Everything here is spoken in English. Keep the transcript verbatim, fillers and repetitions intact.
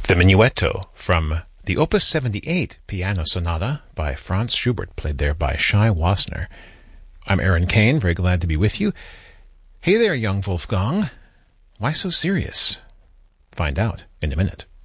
The Minuetto from the Opus seventy-eight Piano Sonata by Franz Schubert, played there by Shai Wasner. I'm Aaron Kane, very glad to be with you. Hey there, young Wolfgang. Why so serious? Find out in a minute.